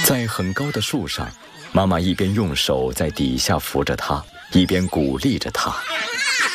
在很高的树上，妈妈一边用手在底下扶着它，一边鼓励着它。